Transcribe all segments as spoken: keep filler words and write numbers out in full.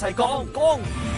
齊講講，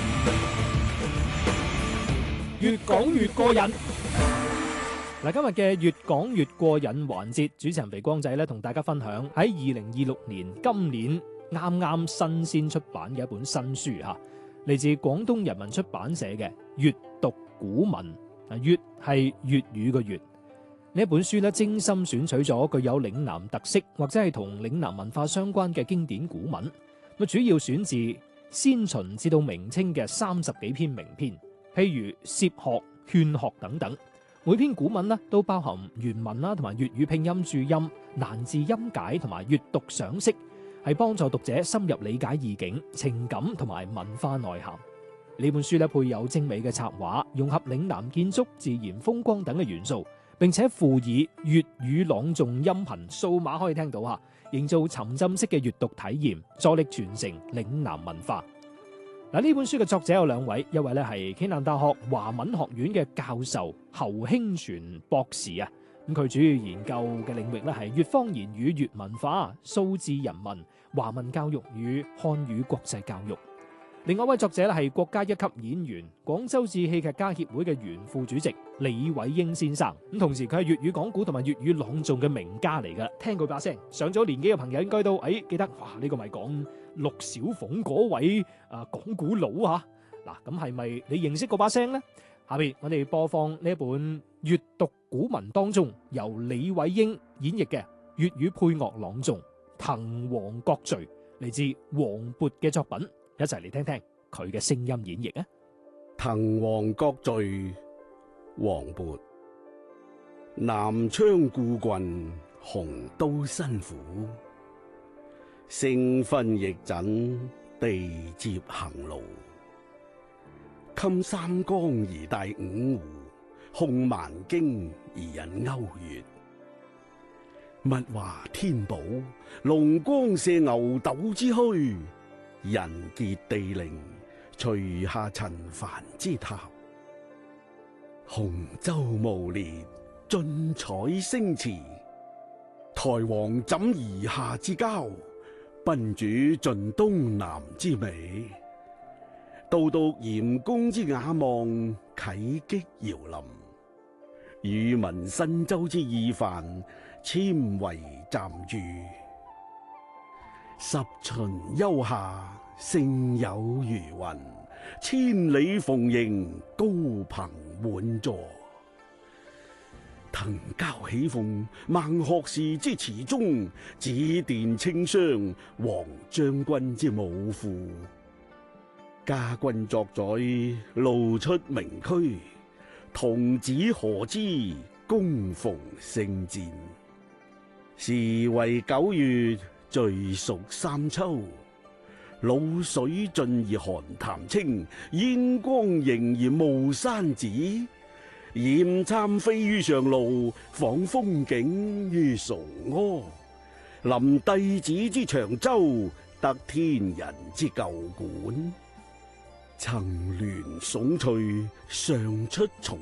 越講越過癮。嗱，今日嘅越講越過癮環節，主持人肥光仔咧同大家分享喺二零二六年今年啱啱新鮮出版嘅一本新書吓，嚟自廣東人民出版社嘅《閱讀古文》。啊，粵係粵語嘅粵。呢一本書咧精心選取咗具有嶺南特色或者係同嶺南文化相關嘅經典古文。咁主要選自先秦至到明清嘅三十幾篇名篇，譬如涉學、勸學等等。每篇古文呢都包含原文啦，同埋粵語拼音注音、難字音解同埋閱讀賞識，係幫助讀者深入理解意境、情感同埋文化內涵。呢本書咧配有精美嘅插畫，融合嶺南建築、自然風光等嘅元素，並且附以粵語朗誦音頻，數碼可以聽到吓，營造沉浸式嘅閱讀體驗，助力傳承嶺南文化。嗱，呢本書嘅作者有兩位，一位咧係暨南大學華文學院嘅教授侯興全博士啊，咁佢主要研究嘅領域咧係粵方言語、粵文化、數字人文、華文教育與漢語國際教育。另外一位作者咧係國家一級演員、廣州市戲劇家協會嘅原副主席李偉英先生。咁同時佢係粵語講古同埋粵語朗誦嘅名家嚟噶。聽佢把聲，上咗年紀嘅朋友應該都誒、哎、記得，哇！呢、這個咪講陸小鳳嗰位啊講古佬吓。嗱，咁係咪你認識嗰把聲呢？下邊我哋播放呢一本閱讀古文當中由李偉英演繹嘅粵語配樂朗誦《滕王閣序》，嚟自黃渤嘅作品。一齊嚟聽聽佢嘅聲音演繹啊！ 滕王閣序，黃渤。南昌故郡，洪都新府。星分翼軫，地接行路。襟三江而帶五湖，控蠻荊而引甌越。物華天寶，龍光射牛斗之墟。人傑地靈，除下陳蕃之塔。洪州誣衊，俊采星馳。台隍枕夷夏之交，賓主盡東南之美。都督嚴公之雅望，啟擊遙臨。與民新州之懿範，纖維暫寓。十旬幽下，勝有餘雲。千里蓬瀛，高朋滿座。騰蛟起鳳，孟學士之詞中，紫殿清霜，王將軍之武庫。家君作宰，路出名區。童子何知，恭逢勝戰。時為九月，序屬三秋。滷水盡而寒潭清，煙光凝而暮山紫。燕參飛於上路，訪風景於崇阿。臨帝子之長洲，得天人之舊館。層巒聳翠，上出重